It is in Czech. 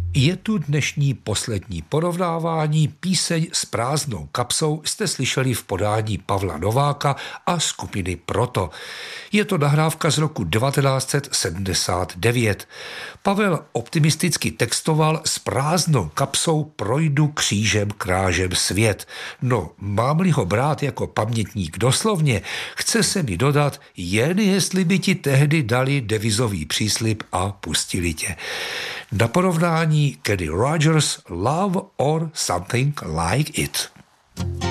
Je tu dnešní poslední porovnávání. Píseň s prázdnou kapsou jste slyšeli v podání Pavla Nováka a skupiny Proto. Je to nahrávka z roku 1979. Pavel optimisticky textoval: s prázdnou kapsou projdu křížem krážem svět. No, mám-li ho brát jako pamětník doslovně, chce se mi dodat, jen jestli by ti tehdy dali devizový příslib a pustili tě. Na porovnání Kenny Rogers Love or Something Like It.